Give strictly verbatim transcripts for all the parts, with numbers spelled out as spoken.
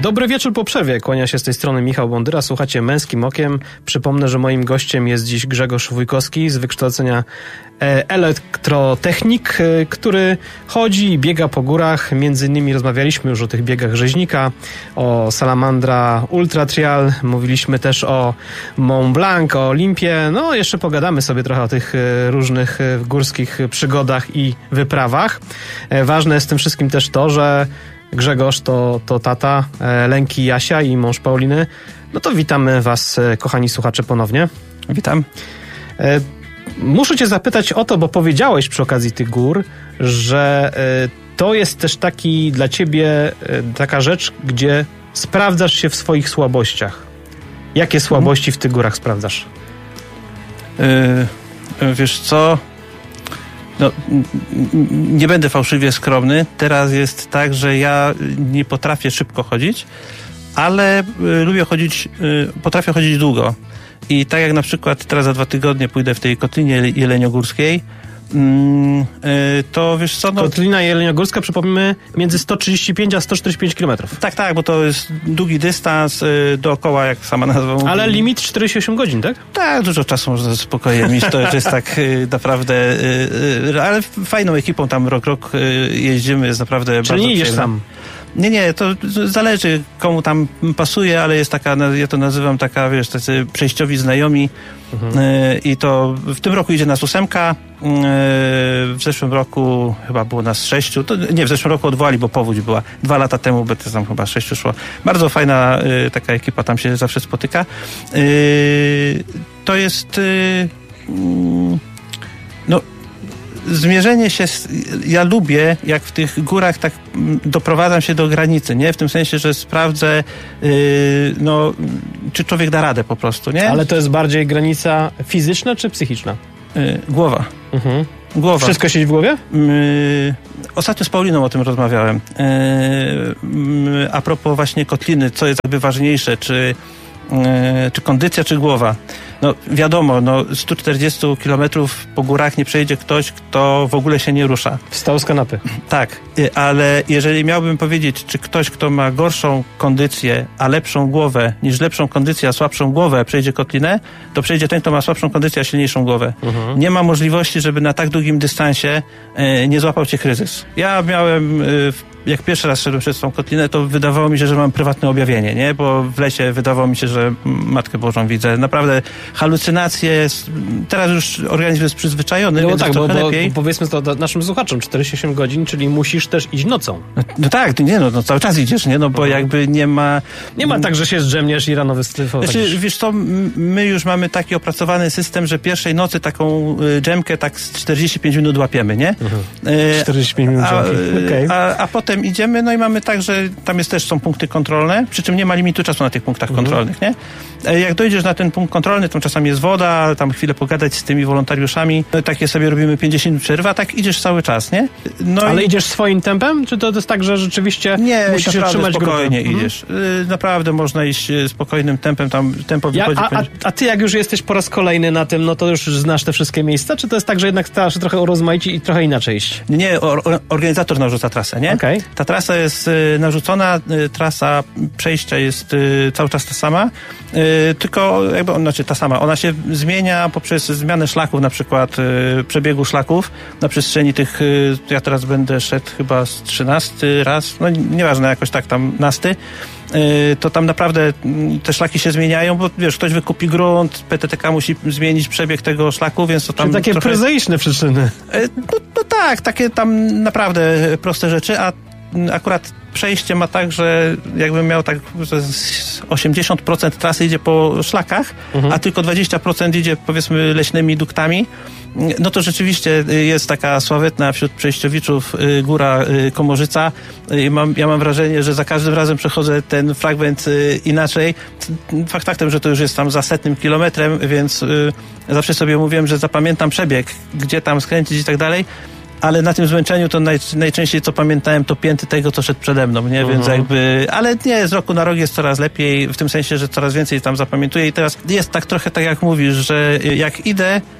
Dobry wieczór po przerwie. Kłania się z tej strony Michał Bondyra. Słuchacie Męskim Okiem. Przypomnę, że moim gościem jest dziś Grzegorz Wójkowski z wykształcenia elektrotechnik, który chodzi i biega po górach. Między innymi rozmawialiśmy już o tych biegach rzeźnika, o Salamandra Ultra Trial. Mówiliśmy też o Mont Blanc, o Olimpie. No, jeszcze pogadamy sobie trochę o tych różnych górskich przygodach i wyprawach. Ważne jest w tym wszystkim też to, że Grzegorz to, to tata Lenki, Jasia i mąż Pauliny. No to witamy was, kochani słuchacze, ponownie. Witam. Muszę cię zapytać o to, bo powiedziałeś przy okazji tych gór, że to jest też taki dla ciebie taka rzecz, gdzie sprawdzasz się w swoich słabościach. Jakie słabości w tych górach sprawdzasz? Yy, wiesz co... No, nie będę fałszywie skromny. Teraz jest tak, że ja nie potrafię szybko chodzić, ale y, lubię chodzić, y, potrafię chodzić długo. I tak jak na przykład teraz za dwa tygodnie pójdę w tej Kotlinie Jeleniogórskiej, to wiesz co... No, Kotlina Jeleniogórska, przypomnijmy, między sto trzydzieści pięć a sto czterdzieści pięć kilometrów. Tak, tak, bo to jest długi dystans dookoła, jak sama nazwa mówi. Ale limit czterdzieści osiem godzin, tak? Tak, dużo czasu można spokojnie mieć, to jest tak naprawdę... Ale fajną ekipą tam rok, rok jeździmy, jest naprawdę Czyli bardzo nie idziesz przyjemne. sam? Nie, nie, to zależy komu tam pasuje, ale jest taka, ja to nazywam taka, wiesz, tacy przejściowi znajomi. Mhm. I to w tym roku idzie nas ósemka, w zeszłym roku chyba było nas sześciu, to nie, w zeszłym roku odwołali, bo powódź była dwa lata temu, bo to tam chyba sześciu szło. Bardzo fajna taka ekipa tam się zawsze spotyka. To jest no zmierzenie się, z, ja lubię, jak w tych górach tak doprowadzam się do granicy, nie? W tym sensie, że sprawdzę, yy, no, czy człowiek da radę po prostu, nie? Ale to jest bardziej granica fizyczna czy psychiczna? Yy, głowa. Mhm. Głowa. Wszystko siedzi w głowie? Yy, ostatnio z Pauliną o tym rozmawiałem. Yy, yy, a propos właśnie kotliny, co jest jakby ważniejsze, czy Yy, czy kondycja, czy głowa. No wiadomo, no sto czterdzieści kilometrów po górach nie przejdzie ktoś, kto w ogóle się nie rusza. Wstał z kanapy. Tak, yy, ale jeżeli miałbym powiedzieć, czy ktoś, kto ma gorszą kondycję, a lepszą głowę, niż lepszą kondycję, a słabszą głowę przejdzie kotlinę, to przejdzie ten, kto ma słabszą kondycję, a silniejszą głowę. Mhm. Nie ma możliwości, żeby na tak długim dystansie yy, nie złapał cię kryzys. Ja miałem yy, jak pierwszy raz szedłem przez tą kotlinę, to wydawało mi się, że mam prywatne objawienie, nie? Bo w lesie wydawało mi się, że Matkę Bożą widzę. Naprawdę halucynacje, teraz już organizm jest przyzwyczajony, no więc tak, jest bo, trochę bo lepiej. powiedzmy to naszym słuchaczom, czterdzieści osiem godzin, czyli musisz też iść nocą. No, no tak, nie no, no, cały czas idziesz, nie? No bo mhm. jakby nie ma... Nie ma tak, że się zdrzemniesz i rano wystyfał. Znaczy, tak wiesz co, my już mamy taki opracowany system, że pierwszej nocy taką dżemkę tak z czterdzieści pięć minut łapiemy, nie? Mhm. czterdzieści pięć minut a, okay. a, a potem idziemy, no i mamy tak, że tam jest też są punkty kontrolne, przy czym nie ma limitu czasu na tych punktach mhm. kontrolnych, nie? Jak dojdziesz na ten punkt kontrolny, to czasami jest woda, tam chwilę pogadać z tymi wolontariuszami, no takie sobie robimy pięćdziesiąt minut przerwa, tak idziesz cały czas, nie? No ale i... idziesz swoim tempem? Czy to jest tak, że rzeczywiście nie, musisz się trzymać spokojnie grupy? idziesz. Mhm. Naprawdę można iść spokojnym tempem, tam tempo ja, wychodzi... A, a, a ty jak już jesteś po raz kolejny na tym, no to już znasz te wszystkie miejsca? Czy to jest tak, że jednak starasz się trochę urozmaicić i trochę inaczej iść? Nie, nie or, organizator narzuca trasę, nie? Okay. Ta trasa jest y, narzucona, y, trasa przejścia jest y, cały czas ta sama, y, tylko jakby, on, znaczy ta sama, ona się zmienia poprzez zmianę szlaków, na przykład y, przebiegu szlaków na przestrzeni tych, y, ja teraz będę szedł chyba z trzynasty raz, no nieważne, jakoś tak tam nasty, to tam naprawdę te szlaki się zmieniają, bo wiesz, ktoś wykupi grunt, P T T K musi zmienić przebieg tego szlaku, więc to tam... Czyli takie trochę... prozaiczne przyczyny. No, no tak, takie tam naprawdę proste rzeczy, a akurat przejście ma tak, że jakbym miał tak, że osiemdziesiąt procent trasy idzie po szlakach, mhm. a tylko dwadzieścia procent idzie powiedzmy leśnymi duktami, no to rzeczywiście jest taka sławetna wśród przejściowiczów góra Komorzyca. Mam, ja mam wrażenie, że za każdym razem przechodzę ten fragment inaczej. Fakt faktem, że to już jest tam za setnym kilometrem, więc zawsze sobie mówiłem, że zapamiętam przebieg, gdzie tam skręcić i tak dalej. Ale na tym zmęczeniu to naj, najczęściej co pamiętałem to pięty tego, co szedł przede mną, nie? Więc uh-huh. jakby, ale nie, z roku na rok jest coraz lepiej, w tym sensie, że coraz więcej tam zapamiętuję i teraz jest tak trochę tak jak mówisz, że jak idę,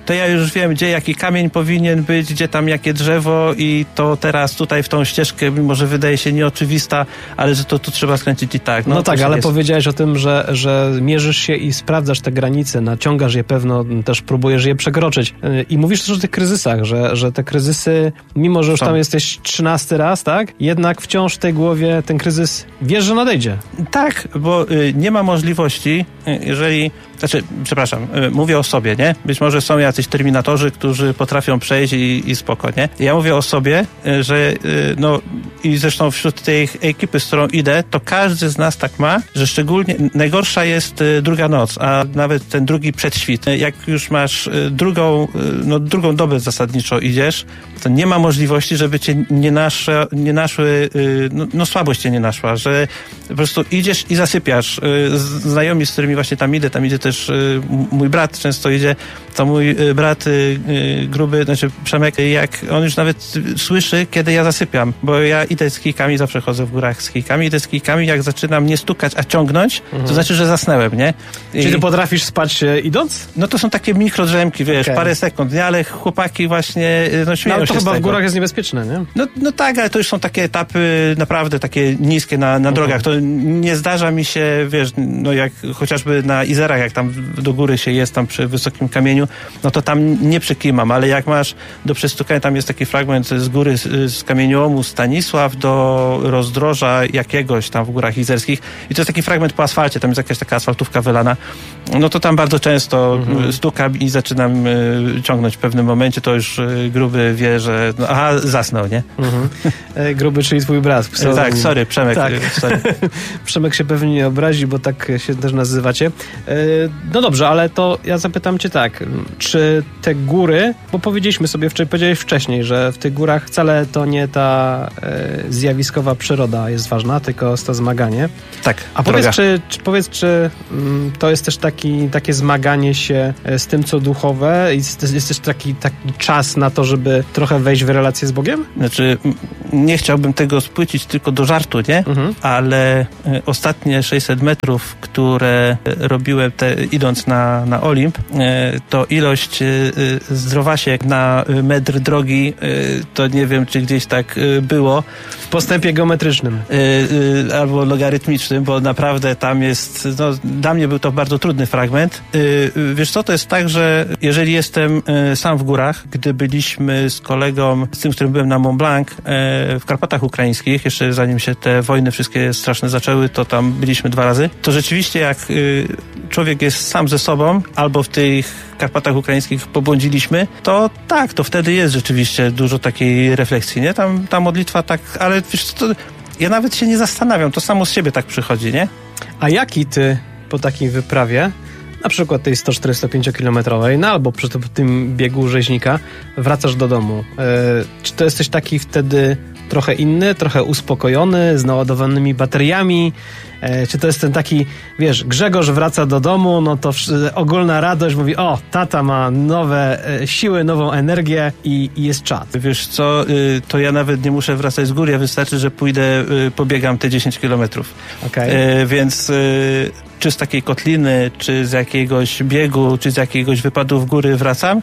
to ja już wiem, gdzie jaki kamień powinien być, gdzie tam jakie drzewo i to teraz tutaj w tą ścieżkę, mimo że wydaje się nieoczywista, ale że to tu trzeba skręcić i tak. No, no tak, ale jest. powiedziałeś o tym, że, że mierzysz się i sprawdzasz te granice, naciągasz je pewno, też próbujesz je przekroczyć. I mówisz też o tych kryzysach, że, że te kryzysy, mimo że już tam jesteś trzynasty raz, tak? Jednak wciąż w tej głowie ten kryzys wiesz, że nadejdzie. Tak, bo y, nie ma możliwości, y, jeżeli... Znaczy, przepraszam, y, mówię o sobie, nie? Być może są jacyś terminatorzy, którzy potrafią przejść i, i spoko, nie? Ja mówię o sobie, y, że y, no i zresztą wśród tej ekipy, z którą idę, to każdy z nas tak ma, że szczególnie najgorsza jest y, druga noc, a nawet ten drugi przedświt. Y, jak już masz y, drugą, y, no drugą dobę zasadniczo idziesz, to nie ma możliwości, żeby cię nie, nasze, nie naszły, y, no, no słabość cię nie naszła, że po prostu idziesz i zasypiasz. Y, znajomi, z którymi właśnie tam idę, tam idzie też y, mój brat często idzie, to mój y, brat y, y, gruby, znaczy Przemek, jak on już nawet słyszy, kiedy ja zasypiam, bo ja idę z kijkami, zawsze chodzę w górach z kijkami, idę z kijkami, jak zaczynam nie stukać, a ciągnąć, mhm. to znaczy, że zasnęłem, nie? I, Czy ty potrafisz spać e, idąc? No to są takie mikrodrzemki, wiesz, okay. parę sekund, nie? Ale chłopaki właśnie, no śmieją no, to się chyba z tego. W górach jest niebezpieczne, nie? No, no tak, ale to już są takie etapy naprawdę takie niskie na, na drogach. To nie zdarza mi się, wiesz, no jak chociażby na Izerach, jak tam do góry się jest, tam przy wysokim kamieniu, no to tam nie przyklimam, ale jak masz do przestukania, tam jest taki fragment z góry, z, z kamieniołomu Stanisław do rozdroża jakiegoś tam w górach izerskich i to jest taki fragment po asfalcie, tam jest jakaś taka asfaltówka wylana, no to tam bardzo często mhm. stukam i zaczynam y, ciągnąć w pewnym momencie, to już y, gruby wie, że no, aha, zasnął, nie? Mhm. E, gruby, czyli twój brat. Tak, sorry, Przemek. Tak. Sorry. Przemek się pewnie nie obrazi, bo tak się też nazywacie. E, no dobrze, ale to ja zapytam cię tak, czy te góry, bo powiedzieliśmy sobie, powiedziałeś wcześniej, że w tych górach wcale to nie ta e, zjawiskowa przyroda jest ważna, tylko jest to zmaganie. Tak. A powiedz, czy, czy, powiedz, czy mm, to jest też taki, takie zmaganie się z tym, co duchowe i jest, jest też taki, taki czas na to, żeby trochę wejść w relację z Bogiem? Znaczy, nie chciałbym tego spłycić tylko do żartu, nie? Mhm. Ale y, ostatnie sześćset metrów, które robiłem te, idąc na, na Olimp, y, to ilość y, zdrowasiek na metr drogi, y, to nie wiem, czy gdzieś tak y, było. W postępie geometrycznym. Y, y, albo logarytmicznym, bo naprawdę tam jest, no, dla mnie był to bardzo trudny fragment. Y, y, wiesz co, to jest tak, że jeżeli jestem y, sam w górach, gdy byliśmy z kolegą, z tym, z którym byłem na Mont Blanc, y, w Karpatach Ukraińskich, jeszcze zanim się te wojny wszystkie straszne zaczęły, to tam byliśmy dwa razy, to rzeczywiście jak y, człowiek jest sam ze sobą, albo w tych Karpatach Ukraińskich pobłądziliśmy, to tak, to wtedy jest rzeczywiście dużo takiej refleksji, nie? Tam ta modlitwa tak, ale wiesz co, to ja nawet się nie zastanawiam, to samo z siebie tak przychodzi, nie? A jaki ty po takiej wyprawie, na przykład tej sto czterdziestopięciokilometrowej, no albo przy tym biegu rzeźnika, wracasz do domu? Yy, czy to jesteś taki wtedy trochę inny, trochę uspokojony, z naładowanymi bateriami? E, czy to jest ten taki, wiesz, Grzegorz wraca do domu, no to w, ogólna radość, mówi, o, tata ma nowe e, siły, nową energię i, i jest czad. Wiesz co, y, to ja nawet nie muszę wracać z góry, ja wystarczy, że pójdę, y, pobiegam te dziesięć kilometrów. Okay. Y, więc y, czy z takiej kotliny, czy z jakiegoś biegu, czy z jakiegoś wypadu w góry wracam,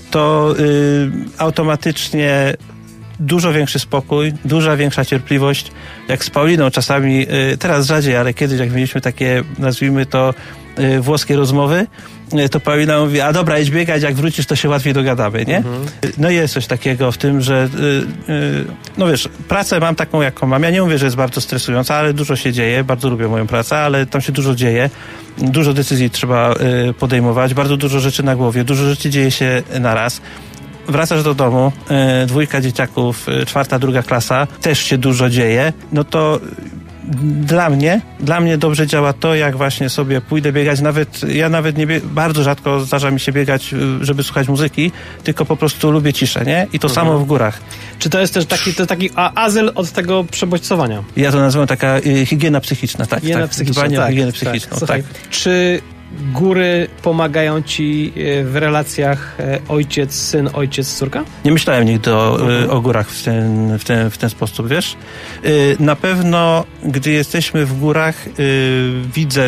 to y, automatycznie dużo większy spokój, duża większa cierpliwość. Jak z Pauliną czasami, teraz rzadziej, ale kiedyś jak mieliśmy takie, nazwijmy to, włoskie rozmowy, to Paulina mówi, a dobra, idź biegać, jak wrócisz, to się łatwiej dogadamy, nie? Mhm. No i jest coś takiego w tym, że no wiesz, pracę mam taką, jaką mam. Ja nie mówię, że jest bardzo stresująca, ale dużo się dzieje, bardzo lubię moją pracę, ale tam się dużo dzieje. Dużo decyzji trzeba podejmować, bardzo dużo rzeczy na głowie, dużo rzeczy dzieje się naraz. Wracasz do domu, y, dwójka dzieciaków, y, czwarta, druga klasa, też się dużo dzieje, no to dla mnie, dla mnie dobrze działa to, jak właśnie sobie pójdę biegać, nawet, ja nawet nie bieg- bardzo rzadko zdarza mi się biegać, żeby słuchać muzyki, tylko po prostu lubię ciszę, nie? I to mhm. samo w górach. Czy to jest też taki, to taki azyl od tego przebodźcowania? Ja to nazywam taka y, higiena psychiczna, tak. Higiena tak, psychiczna, dbanie tak, o higienę psychiczną, tak. Słuchaj, tak. Czy góry pomagają ci w relacjach ojciec, syn, ojciec, córka? Nie myślałem nigdy o, mhm. o górach w ten, w, ten, w ten sposób, wiesz? Na pewno, gdy jesteśmy w górach, widzę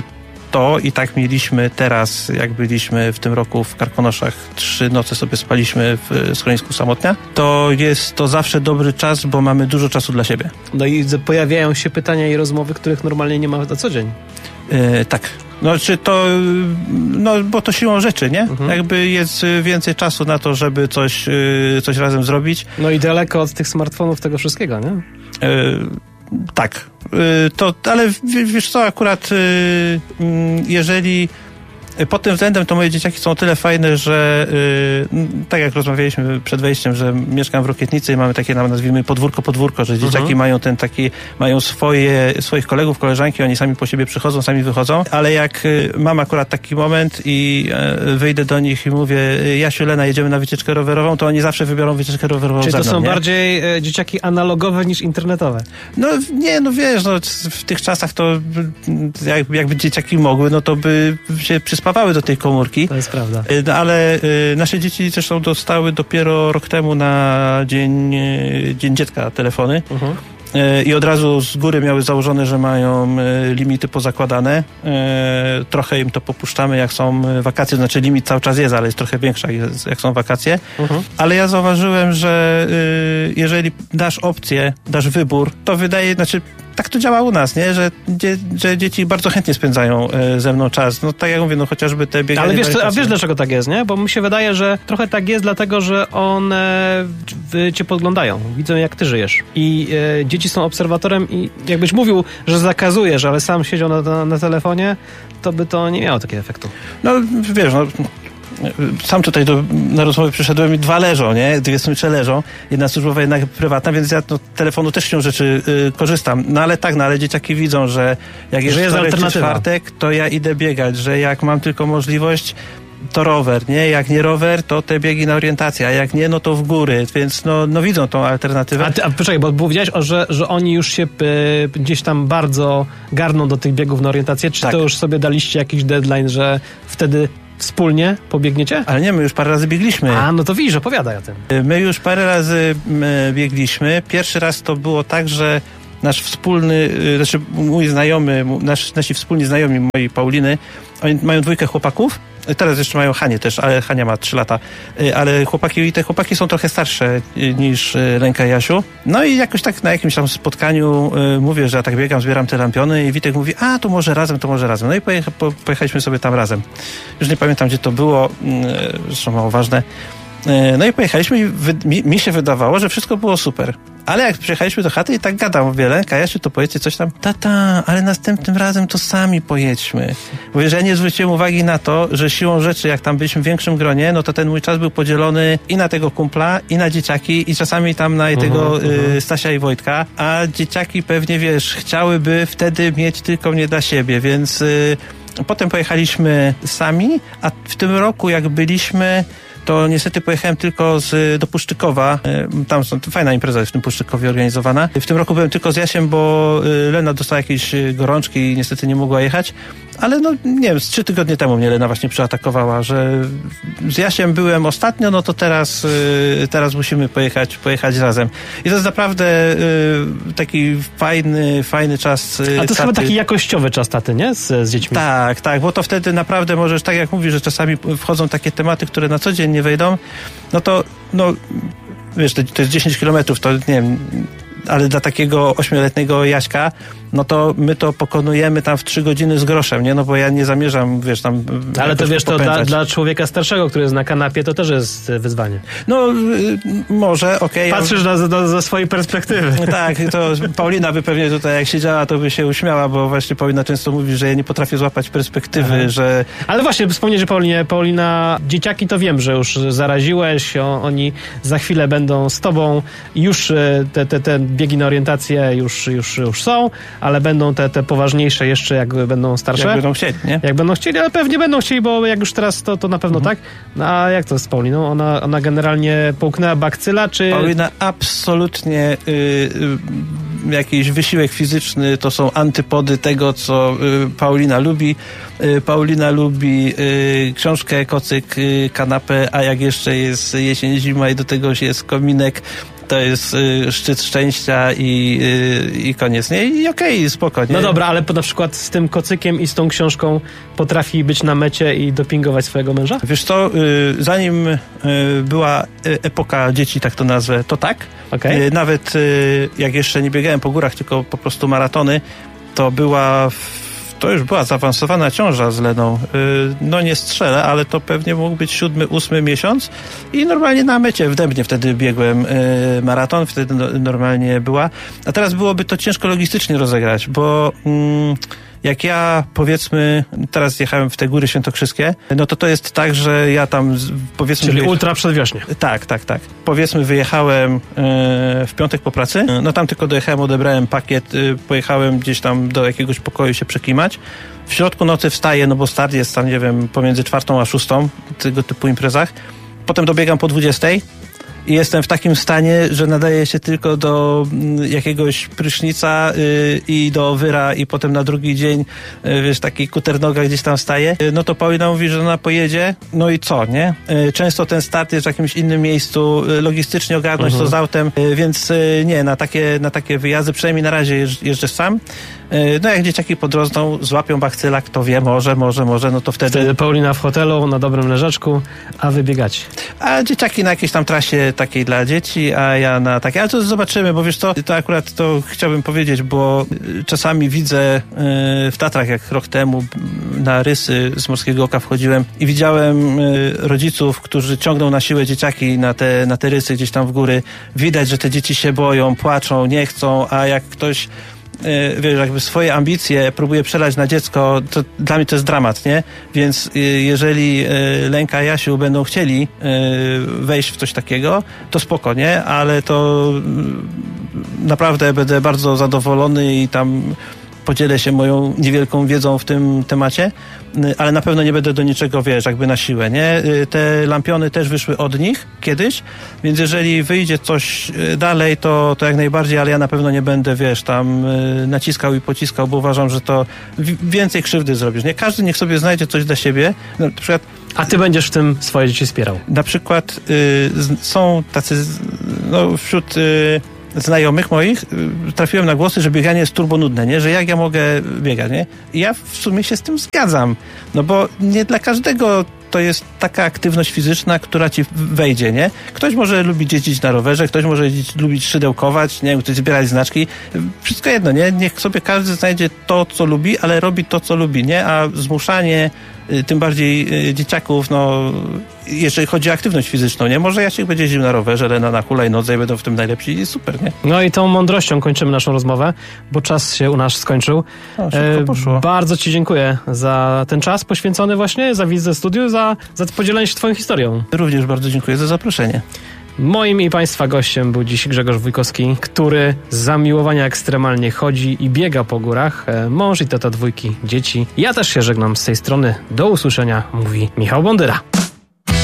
to i tak mieliśmy teraz, jak byliśmy w tym roku w Karkonoszach, trzy noce sobie spaliśmy w schronisku Samotnia, to jest to zawsze dobry czas, bo mamy dużo czasu dla siebie. No i pojawiają się pytania i rozmowy, których normalnie nie ma na co dzień. Yy, tak. No, czy to, no, bo to siłą rzeczy, nie? Mhm. Jakby jest więcej czasu na to, żeby coś, yy, coś razem zrobić. No i daleko od tych smartfonów, tego wszystkiego, nie? Yy, tak. Yy, to, ale w, wiesz co, akurat yy, jeżeli pod tym względem to moje dzieciaki są o tyle fajne, że yy, tak jak rozmawialiśmy przed wejściem, że mieszkam w Rokietnicy i mamy takie, nazwijmy, podwórko, podwórko, że dzieciaki uh-huh. mają ten taki, mają swoje, swoich kolegów, koleżanki, oni sami po siebie przychodzą, sami wychodzą, ale jak yy, mam akurat taki moment i yy, wyjdę do nich i mówię, Jasiu, Lena, jedziemy na wycieczkę rowerową, to oni zawsze wybiorą wycieczkę rowerową. Czyli ze to mną, są nie? bardziej yy, dzieciaki analogowe niż internetowe? No nie, no wiesz, no, w tych czasach to jak, jakby dzieciaki mogły, no to by się przyspawały do tej komórki. To jest prawda. No, ale y, nasze dzieci zresztą dostały dopiero rok temu na dzień, y, dzień dziecka telefony. Uh-huh. Y, I od razu z góry miały założone, że mają y, limity pozakładane. Y, trochę im to popuszczamy, jak są wakacje. Znaczy limit cały czas jest, ale jest trochę większa, jak są wakacje. Uh-huh. Ale ja zauważyłem, że y, jeżeli dasz opcję, dasz wybór, to wydaje, znaczy tak to działa u nas, nie? Że, dzie, że dzieci bardzo chętnie spędzają e, ze mną czas. No tak jak mówię, no chociażby te bieganie... Ale wiesz, co, a wiesz dlaczego tak jest, nie? Bo mi się wydaje, że trochę tak jest dlatego, że one w, cię podglądają, widzą jak ty żyjesz. I e, dzieci są obserwatorem i jakbyś mówił, że zakazujesz, ale sam siedział na, na, na telefonie, to by to nie miało takiego efektu. No wiesz, no... Sam tutaj do, na rozmowę przyszedłem i dwa leżą, nie? Dwie smycze leżą. Jedna służbowa, jedna prywatna, więc ja no, telefonu też się rzeczy y, korzystam. No ale tak, no ale dzieciaki widzą, że jak jest, jest wtorek czy czwartek, to ja idę biegać, że jak mam tylko możliwość, to rower, nie? Jak nie rower, to te biegi na orientację, a jak nie, no to w góry, więc no, no widzą tą alternatywę. A, ty, a poczekaj, bo powiedziałeś, o, że, że oni już się y, gdzieś tam bardzo garną do tych biegów na orientację. Czy tak. To już sobie daliście jakiś deadline, że wtedy wspólnie pobiegniecie? Ale nie, my już parę razy biegliśmy. A, no to widzisz, opowiadaj o tym. My już parę razy biegliśmy. Pierwszy raz to było tak, że nasz wspólny, znaczy mój znajomy, nasz, nasi wspólni znajomi, mojej Pauliny, oni mają dwójkę chłopaków. Teraz jeszcze mają Hanię też, ale Hania ma trzy lata. Ale chłopaki, i te chłopaki są trochę starsze niż Lenka i Jasiu. No i jakoś tak na jakimś tam spotkaniu mówię, że ja tak biegam, zbieram te lampiony i Witek mówi, a to może razem, to może razem. No i pojecha, po, pojechaliśmy sobie tam razem. Już nie pamiętam, gdzie to było, zresztą mało ważne. No i pojechaliśmy i wy, mi, mi się wydawało, że wszystko było super. Ale jak przyjechaliśmy do chaty i tak gadam, mówię, Lenka, Jasiu, to powiedzcie coś tam. Tata, ale następnym razem to sami pojedźmy. Mówię, że ja nie zwróciłem uwagi na to, że siłą rzeczy, jak tam byliśmy w większym gronie, no to ten mój czas był podzielony i na tego kumpla, i na dzieciaki, i czasami tam na tego uh-huh, y, Stasia i Wojtka, a dzieciaki pewnie, wiesz, chciałyby wtedy mieć tylko mnie dla siebie, więc y, potem pojechaliśmy sami, a w tym roku, jak byliśmy, to niestety pojechałem tylko z, do Puszczykowa. Tam są, fajna impreza jest w tym Puszczykowie organizowana. W tym roku byłem tylko z Jasiem, bo Lena dostała jakieś gorączki i niestety nie mogła jechać. Ale no, nie wiem, z trzy tygodnie temu mnie Lena właśnie przeatakowała, że z Jasiem byłem ostatnio, no to teraz, teraz musimy pojechać, pojechać razem. I to jest naprawdę taki fajny, fajny czas. A to jest taty. Chyba taki jakościowy czas taty, nie? Z, z dziećmi. Tak, tak, bo to wtedy naprawdę możesz, tak jak mówisz, że czasami wchodzą takie tematy, które na co dzień nie wejdą, no to, no, wiesz, to, to jest dziesięć kilometrów, to nie wiem, ale dla takiego ośmioletniego Jaśka, no to my to pokonujemy tam w trzy godziny z groszem, nie? No bo ja nie zamierzam, wiesz, tam... Ale to wiesz, to dla, dla człowieka starszego, który jest na kanapie, to też jest wyzwanie. No, y, może, okej. Okay, Patrzysz ja... na, ze swojej perspektywy. Tak, to Paulina by pewnie tutaj, jak siedziała, to by się uśmiała, bo właśnie Paulina często mówi, że ja nie potrafię złapać perspektywy, Aha. że... Ale właśnie, wspomnieć, że Paulinie, Paulina, dzieciaki to wiem, że już zaraziłeś, o, oni za chwilę będą z tobą, już te, te, te biegi na orientację już, już, już są, ale będą te, te poważniejsze jeszcze, jak będą starsze. Jak będą chcieli, nie? Jak będą chcieli, ale pewnie będą chcieli, bo jak już teraz, to, to na pewno mhm. tak. No, a jak to jest z Pauliną? Ona, ona generalnie połknęła bakcyla, czy... Paulina absolutnie y, y, jakiś wysiłek fizyczny to są antypody tego, co y, Paulina lubi. Y, Paulina lubi y, książkę, kocyk, y, kanapę, a jak jeszcze jest jesień, zima i do tego jest kominek, to jest y, szczyt szczęścia i, y, i koniec, nie? I okej, okay, spokojnie. No dobra, ale na przykład z tym kocykiem i z tą książką potrafi być na mecie i dopingować swojego męża? Wiesz co, y, zanim y, była epoka dzieci, tak to nazwę, to tak. Okay. Y, nawet y, jak jeszcze nie biegałem po górach, tylko po prostu maratony, to była... W, to już była zaawansowana ciąża z Leną. No nie strzelę, ale to pewnie mógł być siódmy, ósmy miesiąc i normalnie na mecie w Dębnie wtedy biegłem maraton, wtedy normalnie była. A teraz byłoby to ciężko logistycznie rozegrać, bo jak ja, powiedzmy, teraz jechałem w te Góry Świętokrzyskie, no to to jest tak, że ja tam, powiedzmy... Czyli wyjecha... ultra przedwiośnie. Tak, tak, tak. Powiedzmy, wyjechałem e, w piątek po pracy, no tam tylko dojechałem, odebrałem pakiet, e, pojechałem gdzieś tam do jakiegoś pokoju się przekimać. W środku nocy wstaję, no bo start jest tam, nie wiem, pomiędzy czwartą a szóstą, tego typu imprezach. Potem dobiegam po dwudziestej. I jestem w takim stanie, że nadaje się tylko do jakiegoś prysznica yy, i do wyra i potem na drugi dzień, yy, wiesz, taki kuternoga gdzieś tam staje. Yy, no to Paulina mówi, że ona pojedzie, no i co, nie? Yy, często ten start jest w jakimś innym miejscu, yy, logistycznie ogarnąć mhm. to z autem, yy, więc yy, nie, na takie, na takie wyjazdy, przynajmniej na razie jeżdż, jeżdżę sam. Yy, no jak dzieciaki podrosną, złapią bakcyla, kto wie, może, może, może, no to wtedy... Wtedy Paulina w hotelu, na dobrym leżaczku, a wy biegacie. A dzieciaki na jakiejś tam trasie takiej dla dzieci, a ja na takiej. Ale to zobaczymy, bo wiesz co, to akurat to chciałbym powiedzieć, bo czasami widzę w Tatrach, jak rok temu na Rysy z Morskiego Oka wchodziłem i widziałem rodziców, którzy ciągną na siłę dzieciaki na te, na te Rysy gdzieś tam w góry. Widać, że te dzieci się boją, płaczą, nie chcą, a jak ktoś wiesz, jakby swoje ambicje próbuje przelać na dziecko, to dla mnie to jest dramat, nie? Więc jeżeli Lenka i Jasiu będą chcieli wejść w coś takiego, to spoko, nie? Ale to naprawdę będę bardzo zadowolony i tam podzielę się moją niewielką wiedzą w tym temacie, ale na pewno nie będę do niczego, wiesz, jakby na siłę, nie? Te lampiony też wyszły od nich kiedyś, więc jeżeli wyjdzie coś dalej, to, to jak najbardziej, ale ja na pewno nie będę, wiesz, tam naciskał i pociskał, bo uważam, że to więcej krzywdy zrobisz, nie? Każdy niech sobie znajdzie coś dla siebie. Na przykład... A ty będziesz w tym swoje dzieci wspierał. Na przykład y, są tacy, no wśród... Y, znajomych moich trafiłem na głosy, że bieganie jest turbo nudne, nie? Że jak ja mogę biegać, nie? I ja w sumie się z tym zgadzam, no bo nie dla każdego to jest taka aktywność fizyczna, która ci wejdzie, nie? Ktoś może lubić jeździć na rowerze, ktoś może jeździć, lubić szydełkować, nie wiem, ktoś zbierać znaczki. Wszystko jedno, nie? Niech sobie każdy znajdzie to, co lubi, ale robi to, co lubi, nie? A zmuszanie tym bardziej dzieciaków, no, jeżeli chodzi o aktywność fizyczną, nie? Może Jasiek będzie jeździł na rowerze, Lena na hulajnodze i będą w tym najlepsi i super, nie? No i tą mądrością kończymy naszą rozmowę, bo czas się u nas skończył. O, szybko poszło. E, bardzo ci dziękuję za ten czas poświęcony właśnie, za wizytę w studiu, za, za podzielenie się twoją historią. Również bardzo dziękuję za zaproszenie. Moim i Państwa gościem był dziś Grzegorz Wójkowski, który z zamiłowania ekstremalnie chodzi i biega po górach. Mąż i tata dwójki dzieci. Ja też się żegnam z tej strony. Do usłyszenia, mówi Michał Bondyra.